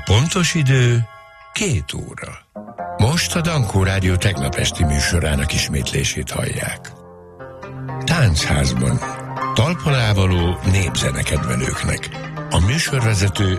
Pontos idő 2 óra. Most a Dankó Rádió tegnap esti műsorának ismétlését hallják. Táncházban talpon ávaló népzene kedvelőknek. A műsorvezető